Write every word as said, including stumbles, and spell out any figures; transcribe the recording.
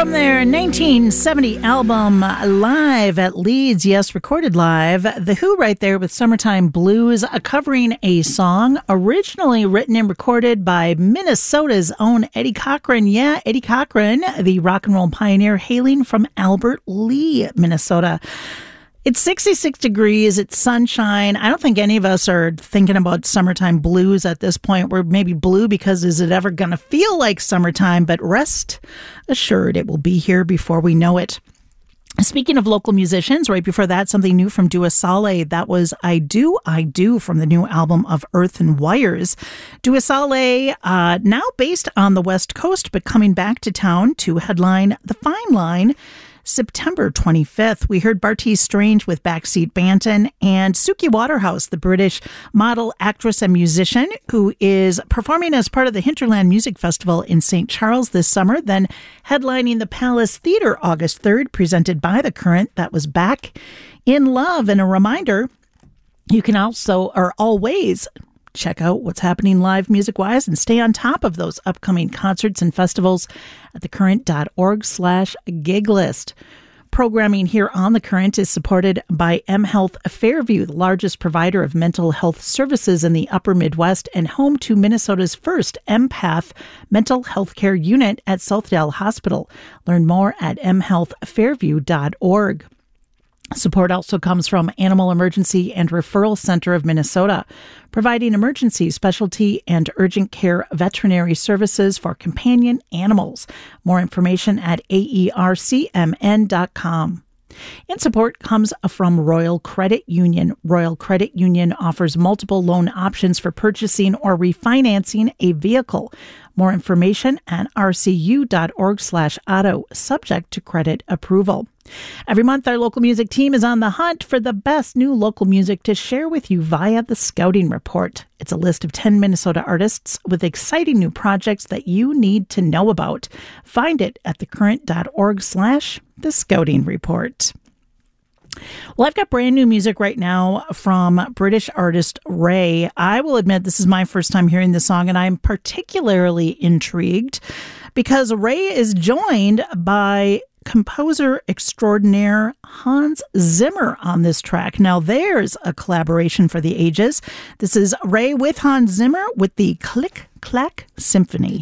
From their nineteen seventy album Live at Leeds, yes, recorded live, The Who right there with Summertime Blues, uh, covering a song originally written and recorded by Minnesota's own Eddie Cochran. Yeah, Eddie Cochran, the rock and roll pioneer hailing from Albert Lea, Minnesota. It's sixty-six degrees. It's sunshine. I don't think any of us are thinking about summertime blues at this point. We're maybe blue because is it ever going to feel like summertime? But rest assured, it will be here before we know it. Speaking of local musicians, right before that, something new from Dua Saleh. That was I Do, I Do from the new album of Earth and Wires. Dua Saleh, uh, now based on the West Coast, but coming back to town to headline The Fine Line September twenty-fifth. We heard Bartees Strange with Backseat Banton and Suki Waterhouse, the British model, actress, and musician who is performing as part of the Hinterland Music Festival in Saint Charles this summer, then headlining the Palace Theatre August third, presented by The Current. That was Back in Love. And a reminder, you can also, or always, check out what's happening live music-wise and stay on top of those upcoming concerts and festivals at thecurrent.org slash gig list. Programming here on The Current is supported by mHealth Fairview, the largest provider of mental health services in the upper Midwest and home to Minnesota's first empath mental health care unit at Southdale Hospital. Learn more at m health fairview dot org. Support also comes from Animal Emergency and Referral Center of Minnesota, providing emergency, specialty, and urgent care veterinary services for companion animals. More information at A E R C M N dot com. And support comes from Royal Credit Union. Royal Credit Union offers multiple loan options for purchasing or refinancing a vehicle. More information at r c u dot org slash auto, subject to credit approval. Every month, our local music team is on the hunt for the best new local music to share with you via the Scouting Report. It's a list of ten Minnesota artists with exciting new projects that you need to know about. Find it at thecurrent.org slash the Scouting Report. Well, I've got brand new music right now from British artist Ray. I will admit this is my first time hearing this song, and I'm particularly intrigued because Ray is joined by composer extraordinaire Hans Zimmer on this track. Now, there's a collaboration for the ages. This is Ray with Hans Zimmer with the Click Clack Symphony.